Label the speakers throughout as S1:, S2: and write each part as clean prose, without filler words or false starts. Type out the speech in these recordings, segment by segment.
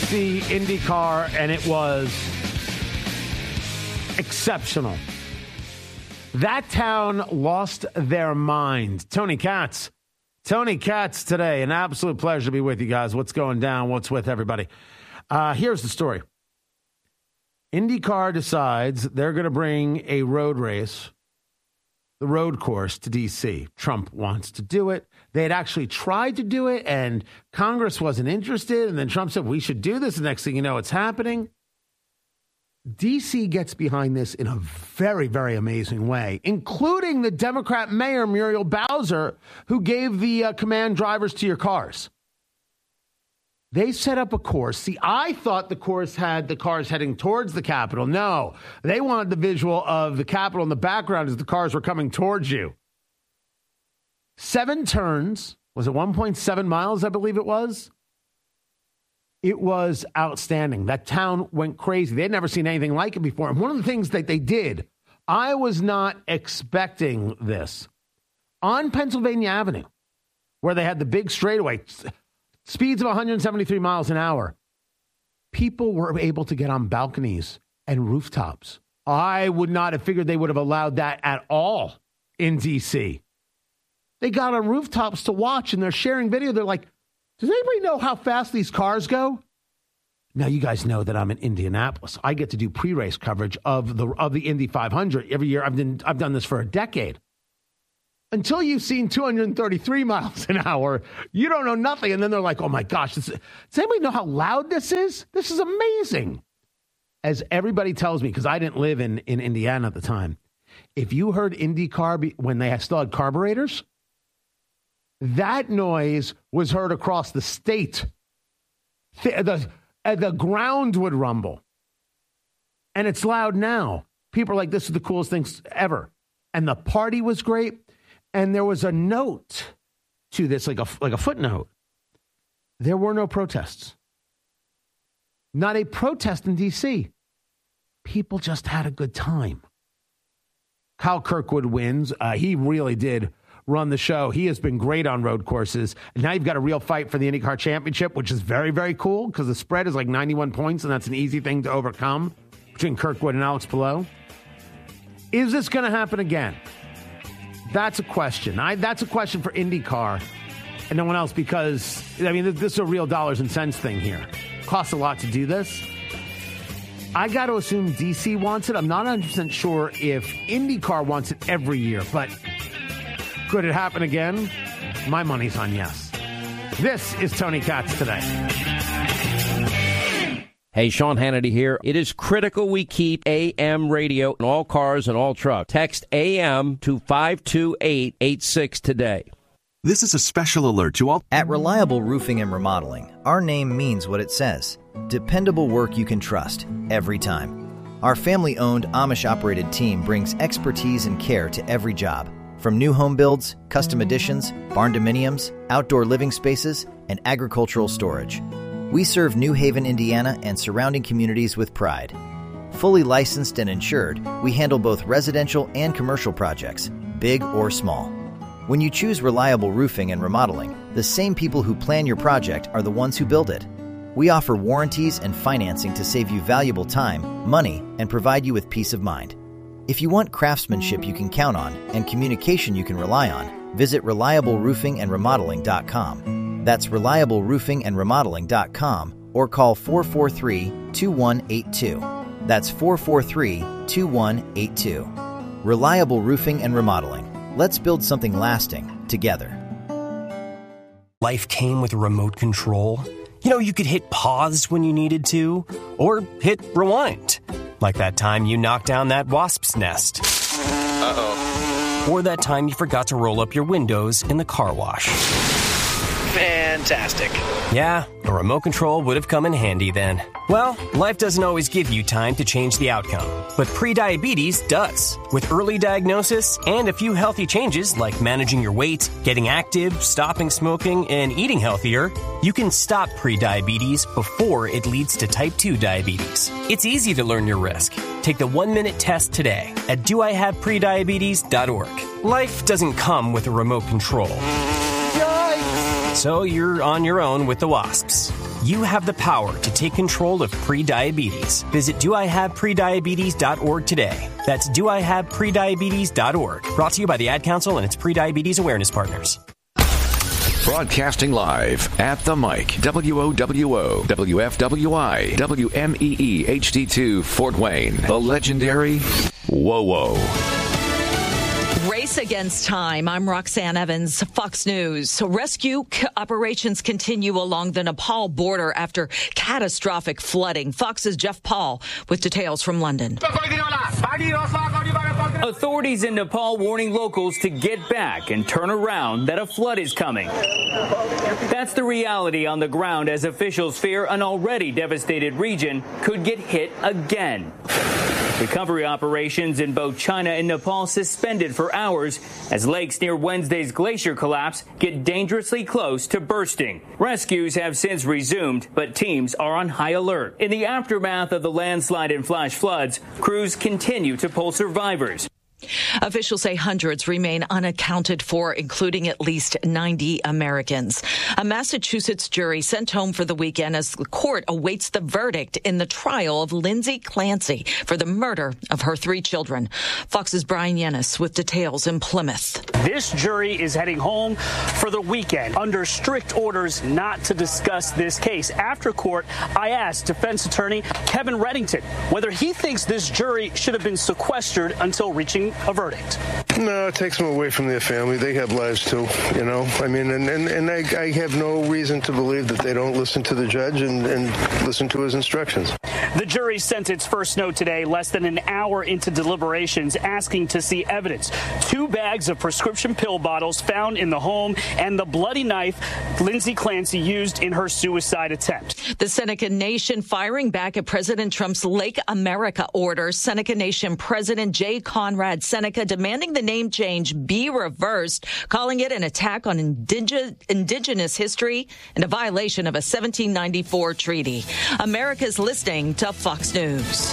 S1: watched the IndyCar, and it was exceptional. That town lost their mind. Tony Katz today. An absolute pleasure to be with you guys. What's going down? What's with everybody? Here's the story. IndyCar decides they're going to bring a road race, the road course, to D.C. Trump wants to do it. They had actually tried to do it, and Congress wasn't interested. And then Trump said, we should do this. The next thing you know, it's happening. D.C. gets behind this in a very, very amazing way, including the Democrat mayor, Muriel Bowser, who gave the command drivers to your cars. They set up a course. See, I thought the course had the cars heading towards the Capitol. No, they wanted the visual of the Capitol in the background as the cars were coming towards you. 7 turns. Was it 1.7 miles, I believe it was? It was outstanding. That town went crazy. They'd never seen anything like it before. And one of the things that they did, I was not expecting this. On Pennsylvania Avenue, where they had the big straightaway, speeds of 173 miles an hour, people were able to get on balconies and rooftops. I would not have figured they would have allowed that at all in D.C. They got on rooftops to watch, and they're sharing video. They're like, does anybody know how fast these cars go? Now, you guys know that I'm in Indianapolis. I get to do pre-race coverage of the Indy 500 every year. I've done this for a decade. Until you've seen 233 miles an hour, you don't know nothing. And then they're like, oh, my gosh, does anybody know how loud this is? This is amazing. As everybody tells me, because I didn't live in Indiana at the time, if you heard IndyCar when they still had carburetors, that noise was heard across the state. The ground would rumble. And it's loud now. People are like, this is the coolest thing ever. And the party was great. And there was a note to this, like a footnote. There were no protests. Not a protest in D.C. People just had a good time. Kyle Kirkwood wins. He really did run the show. He has been great on road courses. And now you've got a real fight for the IndyCar Championship, which is very, very cool because the spread is like 91 points, and that's an easy thing to overcome between Kirkwood and Alex Palou. Is this going to happen again? That's a question. That's a question for IndyCar and no one else because, I mean, this is a real dollars and cents thing here. Costs a lot to do this. I got to assume DC wants it. I'm not 100% sure if IndyCar wants it every year, but could it happen again? My money's on yes. This is Tony Katz Today.
S2: Hey, Sean Hannity here. It is critical we keep AM radio in all cars and all trucks. Text AM to 52886 today.
S3: This is a special alert to all.
S4: At Reliable Roofing and Remodeling, our name means what it says. Dependable work you can trust every time. Our family-owned, Amish-operated team brings expertise and care to every job. From new home builds, custom additions, barn dominiums, outdoor living spaces, and agricultural storage. We serve New Haven, Indiana, and surrounding communities with pride. Fully licensed and insured, we handle both residential and commercial projects, big or small. When you choose Reliable Roofing and Remodeling, the same people who plan your project are the ones who build it. We offer warranties and financing to save you valuable time, money, and provide you with peace of mind. If you want craftsmanship you can count on and communication you can rely on, visit ReliableRoofingAndRemodeling.com. That's ReliableRoofingAndRemodeling.com or call 443-2182. That's 443-2182. Reliable Roofing and Remodeling. Let's build something lasting together.
S5: Life came with a remote control. You know, you could hit pause when you needed to, or hit rewind. Like that time you knocked down that wasp's nest. Uh-oh. Or that time you forgot to roll up your windows in the car wash.
S6: Fantastic.
S5: Yeah, a remote control would have come in handy then. Well, life doesn't always give you time to change the outcome, but prediabetes does. With early diagnosis and a few healthy changes like managing your weight, getting active, stopping smoking, and eating healthier, you can stop prediabetes before it leads to type 2 diabetes. It's easy to learn your risk. Take the 1-minute test today at doihaveprediabetes.org. Life doesn't come with a remote control. So you're on your own with the wasps. you have the power to take control of prediabetes. Visit doihaveprediabetes.org today. That's doihaveprediabetes.org. Brought to you by the Ad Council and its Prediabetes Awareness Partners.
S6: Broadcasting live at the mic, WOWO, WFWI, WMEE HD2 Fort Wayne, the legendary WOWO.
S7: Race against time. I'm Roxanne Evans, Fox News. Rescue operations continue along the Nepal border after catastrophic flooding. Fox's Jeff Paul with details from London.
S8: Authorities in Nepal warning locals to get back and turn around, that a flood is coming. That's the reality on the ground as officials fear an already devastated region could get hit again. Recovery operations in both China and Nepal suspended for hours as lakes near Wednesday's glacier collapse get dangerously close to bursting. Rescues have since resumed, but teams are on high alert. In the aftermath of the landslide and flash floods, crews continue to pull survivors.
S7: Officials say hundreds remain unaccounted for, including at least 90 Americans. A Massachusetts jury sent home for the weekend as the court awaits the verdict in the trial of Lindsay Clancy for the murder of her 3 children. Fox's Brian Yennis with details in Plymouth.
S9: This jury is heading home for the weekend under strict orders not to discuss this case. After court, I asked defense attorney Kevin Reddington whether he thinks this jury should have been sequestered until reaching a verdict.
S10: No, it takes them away from their family. They have lives too, you know. I mean, and I have no reason to believe that they don't listen to the judge and listen to his instructions.
S9: The jury sent its first note today, less than an hour into deliberations, asking to see evidence. 2 bags of prescription pill bottles found in the home and the bloody knife Lindsay Clancy used in her suicide attempt.
S7: The Seneca Nation firing back at President Trump's Lake America order. Seneca Nation President Jay Conrad Seneca demanding the name change be reversed, calling it an attack on indigenous history and a violation of a 1794 treaty. America's listening to Fox News.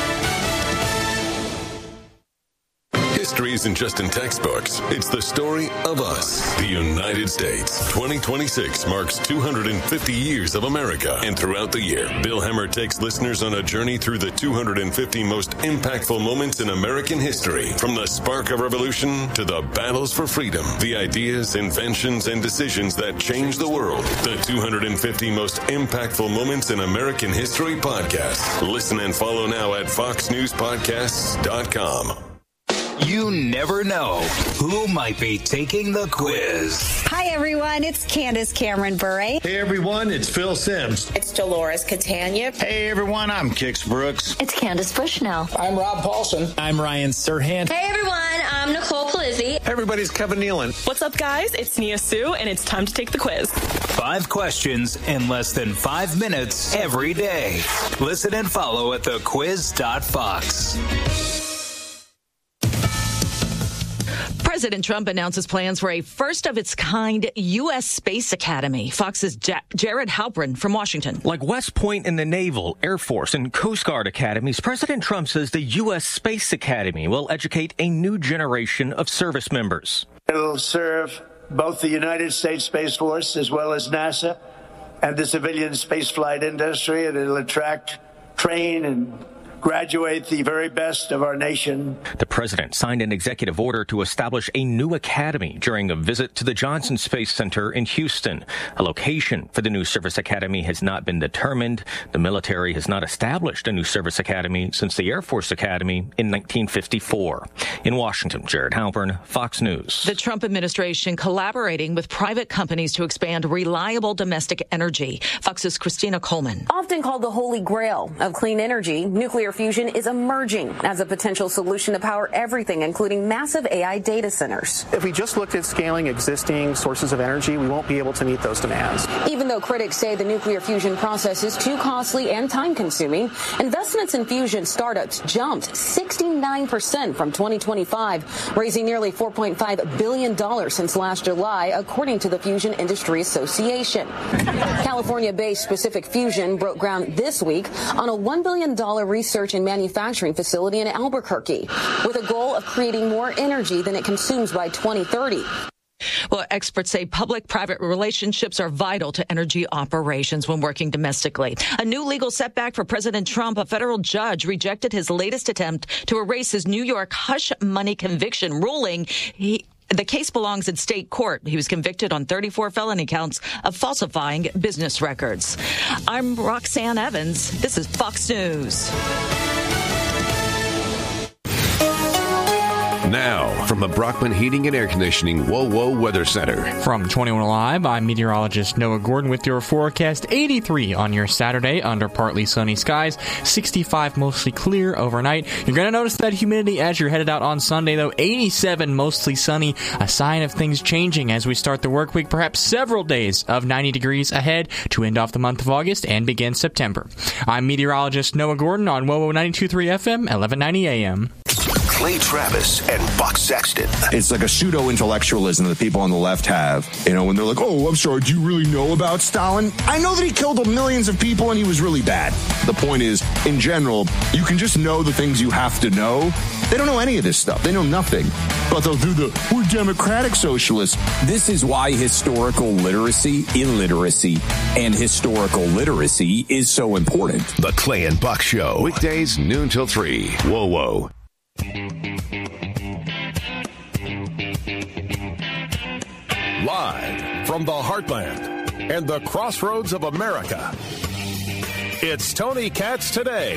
S11: History isn't just in textbooks. It's the story of us, the United States. 2026 marks 250 years of America. And throughout the year, Bill Hemmer takes listeners on a journey through the 250 most impactful moments in American history. From the spark of revolution to the battles for freedom, the ideas, inventions, and decisions that changed the world. The 250 most impactful moments in American history podcast. Listen and follow now at foxnewspodcasts.com.
S12: You never know who might be taking the quiz.
S13: Hi, everyone. It's Candace Cameron Bure.
S14: Hey, everyone. It's Phil Sims.
S15: It's Dolores Catania.
S16: Hey, everyone. I'm Kix Brooks.
S17: It's Candace Bushnell.
S18: I'm Rob Paulson.
S19: I'm Ryan Serhant.
S20: Hey, everyone. I'm Nicole Polizzi.
S21: Hey, everybody. It's Kevin Nealon.
S22: What's up, guys? It's Nia Sue, and it's time to take the quiz.
S12: 5 questions in less than 5 minutes every day. Listen and follow at thequiz.fox.
S7: President Trump announces plans for a first-of-its-kind U.S. Space Academy. Fox's Jared Halpern from Washington.
S23: Like West Point and the Naval, Air Force, and Coast Guard academies, President Trump says the U.S. Space Academy will educate a new generation of service members.
S24: It will serve both the United States Space Force as well as NASA and the civilian spaceflight industry, and it will attract, train, and graduate the very best of our nation.
S23: The president signed an executive order to establish a new academy during a visit to the Johnson Space Center in Houston. A location for the new service academy has not been determined. The military has not established a new service academy since the Air Force Academy in 1954. In Washington, Jared Halpern, Fox News.
S7: The Trump administration collaborating with private companies to expand reliable domestic energy. Fox's Christina Coleman.
S25: Often called the holy grail of clean energy, nuclear fusion is emerging as a potential solution to power everything, including massive AI data centers.
S26: If we just looked at scaling existing sources of energy, we won't be able to meet those demands.
S25: Even though critics say the nuclear fusion process is too costly and time-consuming, investments in fusion startups jumped 69% from 2025, raising nearly $4.5 billion since last July, according to the Fusion Industry Association. California-based Pacific Fusion broke ground this week on a $1 billion research and manufacturing facility in Albuquerque, with a goal of creating more energy than it consumes by 2030.
S7: Well, experts say public-private relationships are vital to energy operations when working domestically. A new legal setback for President Trump. A federal judge rejected his latest attempt to erase his New York hush money conviction, ruling the case belongs in state court. He was convicted on 34 felony counts of falsifying business records. I'm Roxanne Evans. This is Fox News.
S6: Now, from the Brockman Heating and Air Conditioning WOWO Weather Center.
S1: From 21 Live, I'm meteorologist Noah Gordon with your forecast. 83 on your Saturday under partly sunny skies. 65 mostly clear overnight. You're going to notice that humidity as you're headed out on Sunday, though. 87 mostly sunny. A sign of things changing as we start the work week. Perhaps several days of 90 degrees ahead to end off the month of August and begin September. I'm meteorologist Noah Gordon on WOWO 92.3 FM, 1190 AM.
S15: Clay Travis and Buck Sexton.
S17: It's like a pseudo-intellectualism that people on the left have. You know, when they're like, oh, I'm sorry, do you really know about Stalin? I know that he killed millions of people and he was really bad. The point is, in general, you can just know the things you have to know. They don't know any of this stuff. They know nothing. But they'll do we're democratic socialists.
S18: This is why historical literacy, illiteracy, and historical literacy is so important.
S15: The Clay and Buck Show.
S6: Weekdays, noon till 3. WOWO.
S19: Live from the heartland and the crossroads of America, it's Tony Katz Today.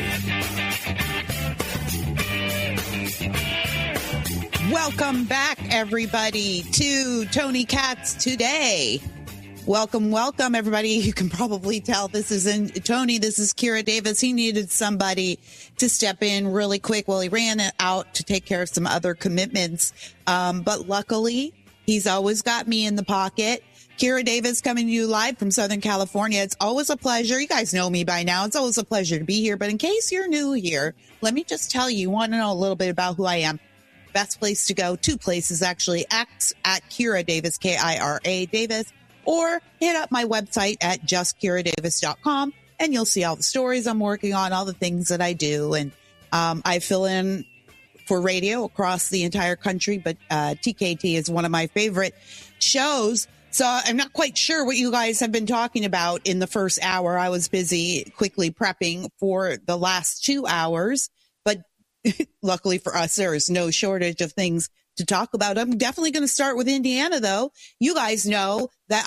S21: Welcome back, everybody, to Tony Katz Today. Welcome, everybody. You can probably tell this isn't Tony. This is Kira Davis. He needed somebody to step in really quick. Well, he ran out to take care of some other commitments. But luckily, he's always got me in the pocket. Kira Davis coming to you live from Southern California. It's always a pleasure. You guys know me by now. It's always a pleasure to be here. But in case you're new here, let me just tell you, want to know a little bit about who I am. Best place to go, two places actually, X at Kira Davis, Kira Davis, or hit up my website at justkiradavis.com and you'll see all the stories I'm working on, all the things that I do. And I fill in for radio across the entire country, but TKT is one of my favorite shows. So I'm not quite sure what you guys have been talking about in the first hour. I was busy quickly prepping for the last 2 hours, but luckily for us, there is no shortage of things to talk about. I'm definitely going to start with Indiana, though. You guys know that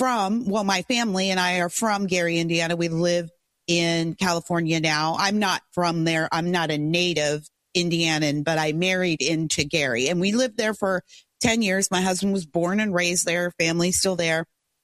S21: my family and I are from Gary, Indiana. We live in California now. I'm not from there. I'm not a native Indianan, but I married into Gary, and we lived there for 10 years. My husband was born and raised there. Family's still there.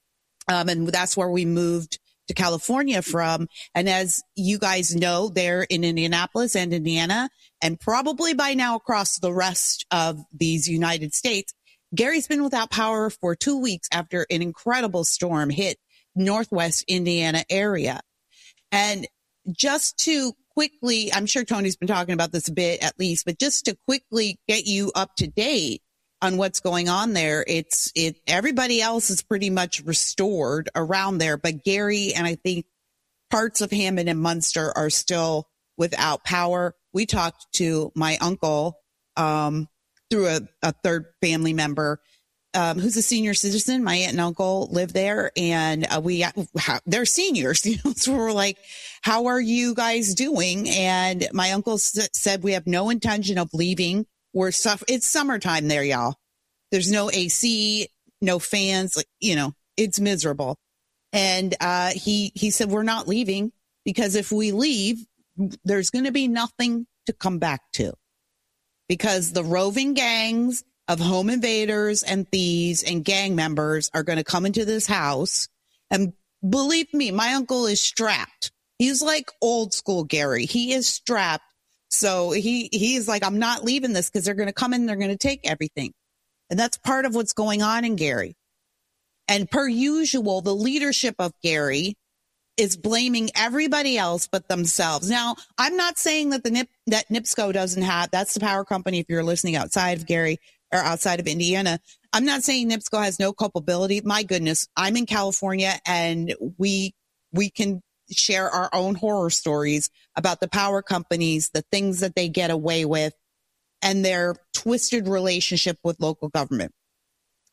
S21: And that's where we moved to California from. And as you guys know, they're in Indianapolis and Indiana, and probably by now across the rest of these United States, Gary's been without power for 2 weeks after an incredible storm hit Northwest Indiana area. And just to quickly, I'm sure Tony's been talking about this a bit at least, but just to quickly get you up to date on what's going on there, everybody else is pretty much restored around there, but Gary and I think parts of Hammond and Munster are still without power. We talked to my uncle through a third family member who's a senior citizen. My aunt and uncle live there, and they're seniors, so we're like, how are you guys doing? And my uncle said, we have no intention of leaving. It's summertime there, y'all. There's no AC, no fans, it's miserable. And he said, we're not leaving, because if we leave, there's going to be nothing to come back to, because the roving gangs of home invaders and thieves and gang members are going to come into this house. And believe me, my uncle is strapped. He's like old school Gary. He is strapped. So he's like, I'm not leaving this, because they're going to come in, they're going to take everything. And that's part of what's going on in Gary. And per usual, the leadership of Gary is blaming everybody else but themselves. Now, I'm not saying that that NIPSCO doesn't have, that's the power company if you're listening outside of Gary or outside of Indiana. I'm not saying NIPSCO has no culpability. My goodness, I'm in California, and we can share our own horror stories about the power companies, the things that they get away with, and their twisted relationship with local government.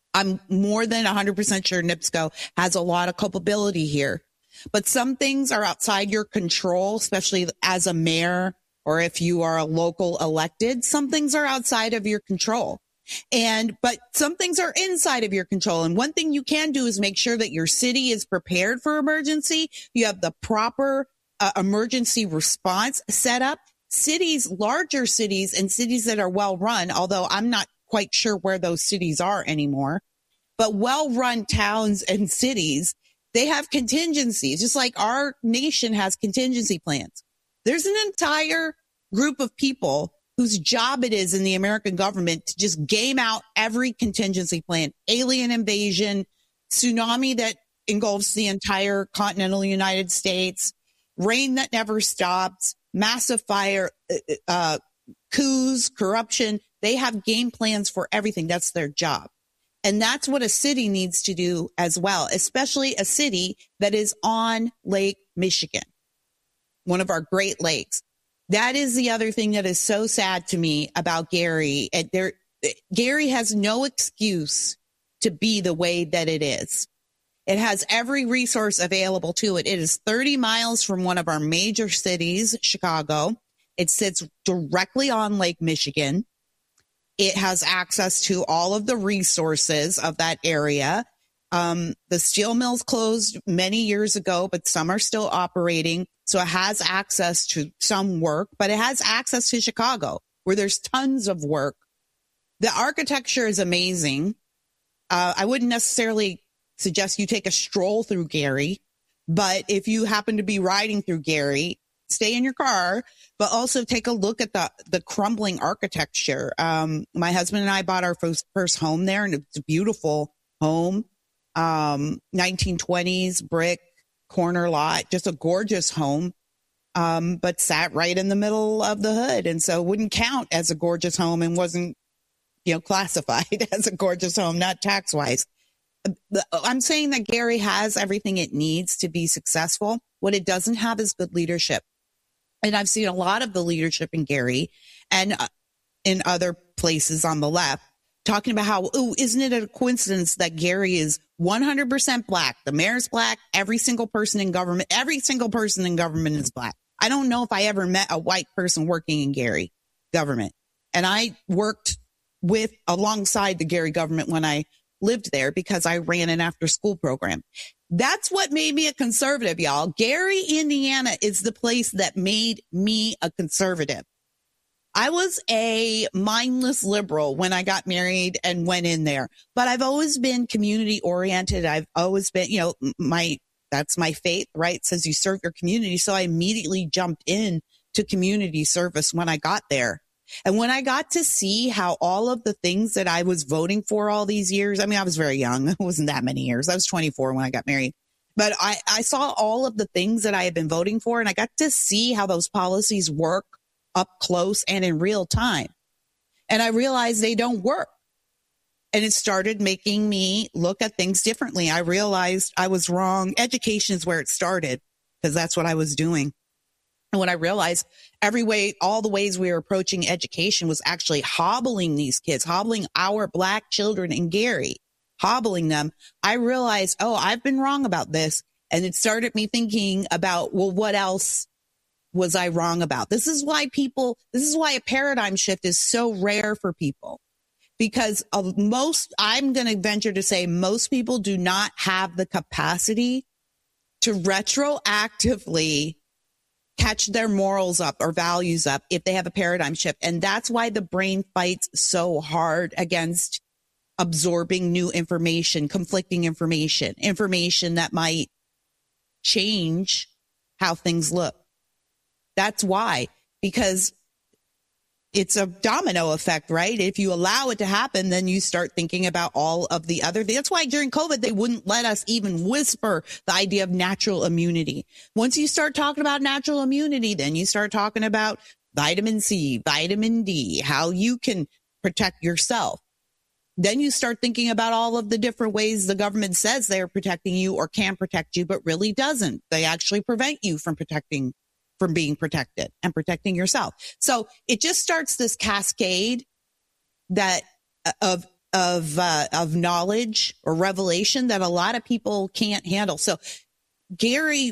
S21: I'm more than 100% sure NIPSCO has a lot of culpability here. But some things are outside your control, especially as a mayor or if you are a local elected. Some things are outside of your control. But some things are inside of your control. And one thing you can do is make sure that your city is prepared for emergency. You have the proper emergency response set up. Cities, larger cities and cities that are well run, although I'm not quite sure where those cities are anymore, but well run towns and cities, they have contingencies, just like our nation has contingency plans. There's an entire group of people whose job it is in the American government to just game out every contingency plan, alien invasion, tsunami that engulfs the entire continental United States, rain that never stops, massive fire, coups, corruption. They have game plans for everything. That's their job. And that's what a city needs to do as well, especially a city that is on Lake Michigan, one of our Great Lakes. That is the other thing that is so sad to me about Gary. Gary has no excuse to be the way that it is. It has every resource available to it. It is 30 miles from one of our major cities, Chicago. It sits directly on Lake Michigan. It has access to all of the resources of that area. The steel mills closed many years ago, but some are still operating. So it has access to some work, but it has access to Chicago, where there's tons of work. The architecture is amazing. I wouldn't necessarily suggest you take a stroll through Gary, but if you happen to be riding through Gary, stay in your car, but also take a look at the crumbling architecture. My husband and I bought our first home there, and it's a beautiful home. 1920s brick corner lot, just a gorgeous home, but sat right in the middle of the hood. And so wouldn't count as a gorgeous home and wasn't, classified as a gorgeous home, not tax wise. I'm saying that Gary has everything it needs to be successful. What it doesn't have is good leadership. And I've seen a lot of the leadership in Gary and in other places on the left talking about how, isn't it a coincidence that Gary is 100% black? The mayor's black. Every single person in government is black. I don't know if I ever met a white person working in Gary government. And I worked alongside the Gary government when I lived there because I ran an after school program. That's what made me a conservative, y'all. Gary, Indiana is the place that made me a conservative. I was a mindless liberal when I got married and went in there, but I've always been community oriented. I've always been, that's my faith, right? It says you serve your community. So I immediately jumped in to community service when I got there. And when I got to see how all of the things that I was voting for all these years, I mean, I was very young. It wasn't that many years. I was 24 when I got married. But I saw all of the things that I had been voting for, and I got to see how those policies work up close and in real time. And I realized they don't work. And it started making me look at things differently. I realized I was wrong. Education is where it started because that's what I was doing. And when I realized all the ways we were approaching education was actually hobbling these kids, hobbling our black children in Gary, hobbling them, I realized, I've been wrong about this. And it started me thinking about, what else was I wrong about? This is why a paradigm shift is so rare for people, because I'm going to venture to say most people do not have the capacity to retroactively catch their morals up or values up if they have a paradigm shift. And that's why the brain fights so hard against absorbing new information, conflicting information that might change how things look. That's why, because it's a domino effect, right? If you allow it to happen, then you start thinking about all of the other things. That's why during COVID, they wouldn't let us even whisper the idea of natural immunity. Once you start talking about natural immunity, then you start talking about vitamin C, vitamin D, how you can protect yourself. Then you start thinking about all of the different ways the government says they're protecting you or can protect you, but really doesn't. They actually prevent you from being protected and protecting yourself. So it just starts this cascade of of knowledge or revelation that a lot of people can't handle. So Gary,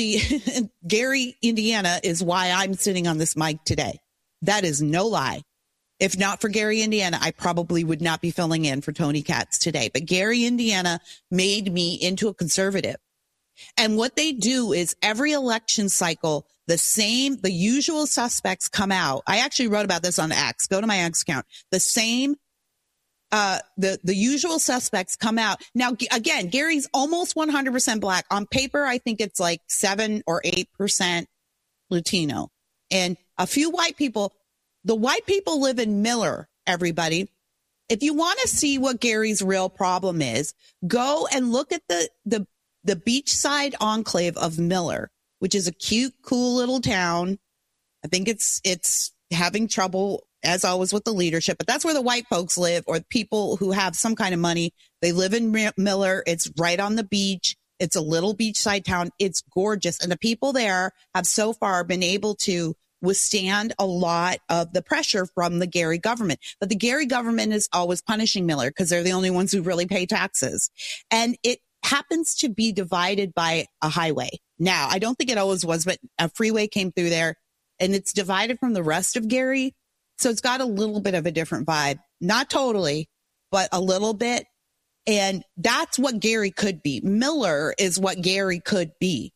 S21: Indiana is why I'm sitting on this mic today. That is no lie. If not for Gary, Indiana, I probably would not be filling in for Tony Katz today. But Gary, Indiana made me into a conservative. And what they do is every election cycle, the usual suspects come out. I actually wrote about this on X. Go to my X account. The usual suspects come out. Now, again, Gary's almost 100% black. On paper, I think it's like 7 or 8% Latino. And a few white people. The white people live in Miller, everybody. If you want to see what Gary's real problem is, go and look at the beachside enclave of Miller, which is a cute, cool little town. I think it's having trouble, as always, with the leadership, but that's where the white folks live, or people who have some kind of money. They live in Miller. It's right on the beach. It's a little beachside town. It's gorgeous. And the people there have so far been able to withstand a lot of the pressure from the Gary government. But the Gary government is always punishing Miller because they're the only ones who really pay taxes. And it happens to be divided by a highway. Now, I don't think it always was, but a freeway came through there, and it's divided from the rest of Gary. So it's got a little bit of a different vibe. Not totally, but a little bit. And that's what Gary could be. Miller is what Gary could be.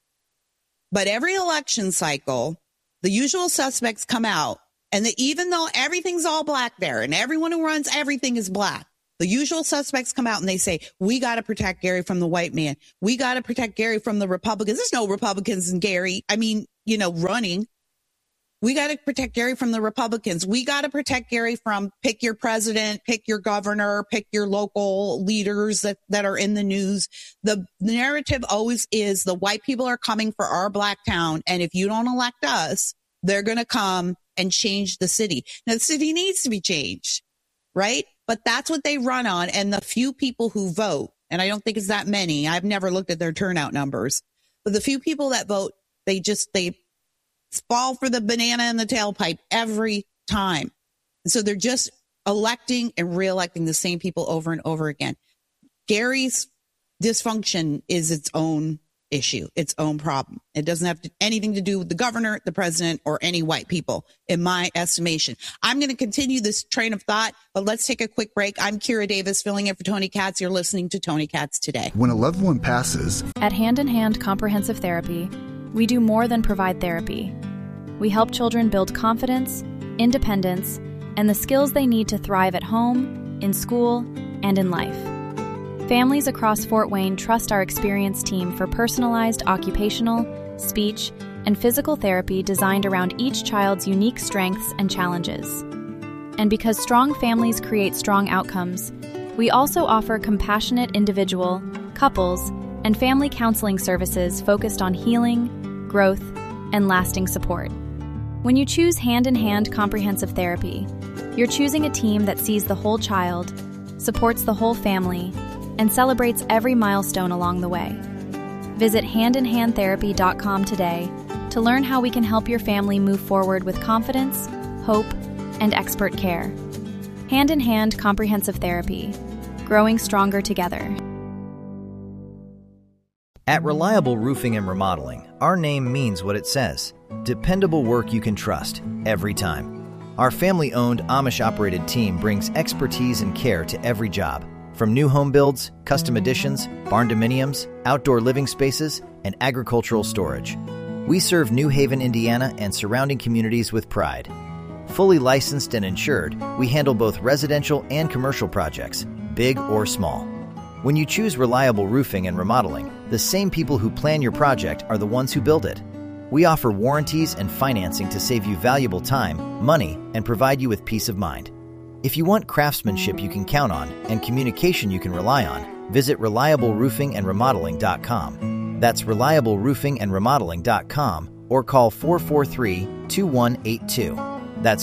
S21: But every election cycle, the usual suspects come out, and even though everything's all black there and everyone who runs everything is black, the usual suspects come out and they say, we got to protect Gary from the white man. We got to protect Gary from the Republicans. There's no Republicans in Gary. I mean, running. We got to protect Gary from the Republicans. We got to protect Gary from pick your president, pick your governor, pick your local leaders that are in the news. The narrative always is the white people are coming for our black town. And if you don't elect us, they're going to come and change the city. Now, the city needs to be changed, right? But that's what they run on. And the few people who vote, and I don't think it's that many. I've never looked at their turnout numbers, but the few people that vote, they fall for the banana in the tailpipe every time. And so they're just electing and reelecting the same people over and over again. Gary's dysfunction is its own issue, its own problem. It doesn't have anything to do with the governor, the president, or any white people, in my estimation. I'm going to continue this train of thought, but let's take a quick break. I'm Kira Davis, filling in for Tony Katz. You're listening to Tony Katz Today.
S2: When a loved one passes,
S3: at Hand in Hand Comprehensive Therapy, we do more than provide therapy. We help children build confidence, independence, and the skills they need to thrive at home, in school, and in life. Families across Fort Wayne trust our experienced team for personalized occupational, speech, and physical therapy designed around each child's unique strengths and challenges. And because strong families create strong outcomes, we also offer compassionate individual, couples, and family counseling services focused on healing, growth, and lasting support. When you choose Hand in Hand Comprehensive Therapy, you're choosing a team that sees the whole child, supports the whole family, and celebrates every milestone along the way. Visit handinhandtherapy.com today to learn how we can help your family move forward with confidence, hope, and expert care. Hand in Hand Comprehensive Therapy, growing stronger together.
S4: At Reliable Roofing and Remodeling, our name means what it says. Dependable work you can trust, every time. Our family-owned, Amish-operated team brings expertise and care to every job. From new home builds, custom additions, barn dominiums, outdoor living spaces, and agricultural storage. We serve New Haven, Indiana, and surrounding communities with pride. Fully licensed and insured, we handle both residential and commercial projects, big or small. When you choose Reliable Roofing and Remodeling, the same people who plan your project are the ones who build it. We offer warranties and financing to save you valuable time, money, and provide you with peace of mind. If you want craftsmanship you can count on and communication you can rely on, visit ReliableRoofingAndRemodeling.com. That's ReliableRoofingAndRemodeling.com or call 443-2182. That's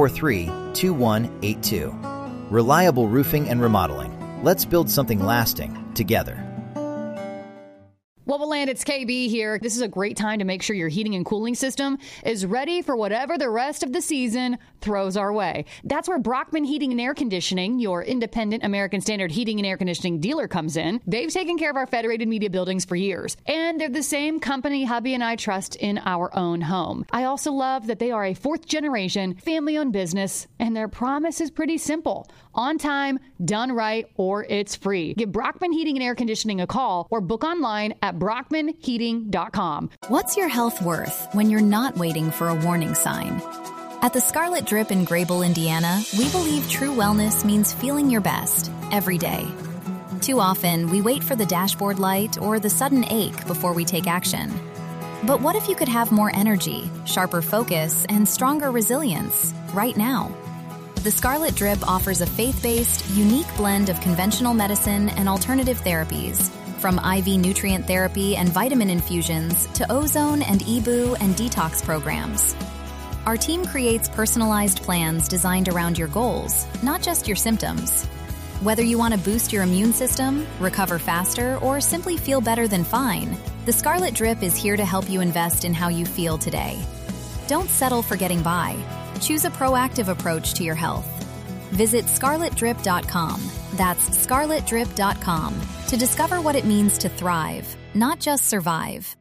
S4: 443-2182. Reliable Roofing and Remodeling. Let's build something lasting together.
S2: Wobbleland, it's KB here. This is a great time to make sure your heating and cooling system is ready for whatever the rest of the season throws our way. That's where Brockman Heating and Air Conditioning, your independent American Standard heating and air conditioning dealer, comes in. They've taken care of our Federated Media buildings for years, and they're the same company hubby and I trust in our own home. I also love that they are a fourth-generation, family-owned business, and their promise is pretty simple. On time, done right, or it's free. Give Brockman Heating and Air Conditioning a call or book online at brockmanheating.com.
S3: What's your health worth when you're not waiting for a warning sign? At the Scarlet Drip in Grable, Indiana, we believe true wellness means feeling your best every day. Too often, we wait for the dashboard light or the sudden ache before we take action. But what if you could have more energy, sharper focus, and stronger resilience right now? The Scarlet Drip offers a faith-based, unique blend of conventional medicine and alternative therapies, from IV nutrient therapy and vitamin infusions to ozone and EBOO and detox programs. Our team creates personalized plans designed around your goals, not just your symptoms. Whether you want to boost your immune system, recover faster, or simply feel better than fine, the Scarlet Drip is here to help you invest in how you feel today. Don't settle for getting by. Choose a proactive approach to your health. Visit scarletdrip.com. That's scarletdrip.com to discover what it means to thrive, not just survive.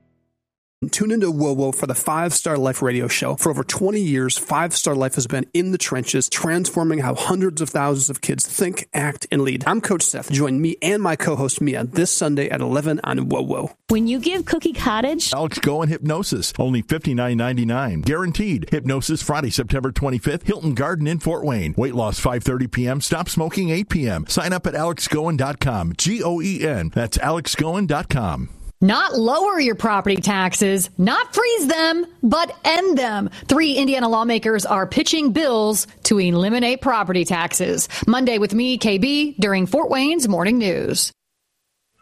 S5: Tune into WOWO for the 5 Star Life radio show. For over 20 years, 5 Star Life has been in the trenches, transforming how hundreds of thousands of kids think, act, and lead. I'm Coach Seth. Join me and my co-host Mia this Sunday at 11 on WOWO.
S8: When you give Cookie Cottage,
S9: Alex Goen Hypnosis, only $59.99. Guaranteed. Hypnosis Friday, September 25th, Hilton Garden in Fort Wayne. Weight loss 5:30 p.m. Stop smoking 8 p.m. Sign up at alexgoen.com. Goen. That's alexgoen.com.
S2: Not lower your property taxes, not freeze them, but end them. 3 Indiana lawmakers are pitching bills to eliminate property taxes. Monday with me, KB, during Fort Wayne's Morning News.